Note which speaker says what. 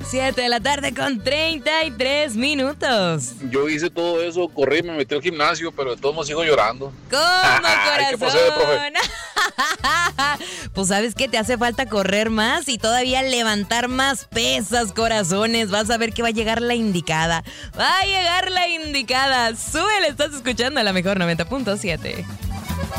Speaker 1: 7 de la tarde con 33 minutos.
Speaker 2: Yo hice todo eso, corrí, me metí al gimnasio, pero de todos modos sigo llorando.
Speaker 1: ¿Cómo,
Speaker 2: Ay, ¿qué procede, profe?
Speaker 1: corazón? Pues sabes que te hace falta correr más y todavía levantar más pesas, corazones. Vas a ver que va a llegar la indicada. Va a llegar la indicada. Súbele, estás escuchando a la mejor 90.7.